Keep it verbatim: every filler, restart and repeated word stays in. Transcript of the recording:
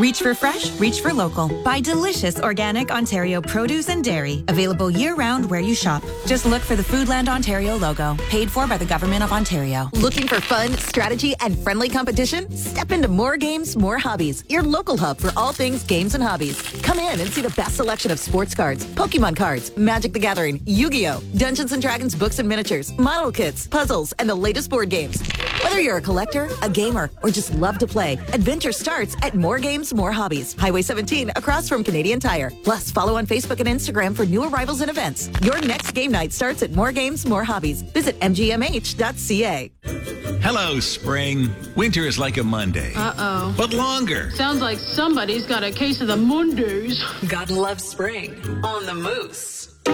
Reach for fresh, reach for local. Buy delicious organic Ontario produce and dairy. Available year-round where you shop. Just look for the Foodland Ontario logo. Paid for by the Government of Ontario. Looking for fun, strategy, and friendly competition? Step into More Games, More Hobbies, your local hub for all things games and hobbies. Come in and see the best selection of sports cards, Pokemon cards, Magic the Gathering, Yu-Gi-Oh!, Dungeons and Dragons books and miniatures, model kits, puzzles, and the latest board games. Whether you're a collector, a gamer, or just love to play, adventure starts at More Games, More Hobbies. Highway seventeen, across from Canadian Tire. Plus, follow on Facebook and Instagram for new arrivals and events. Your next game night starts at More Games, More Hobbies. Visit m g m h dot c a. Hello, spring. Winter is like a Monday. Uh-oh. But longer. Sounds like somebody's got a case of the Mondays. God loves spring on the Moose.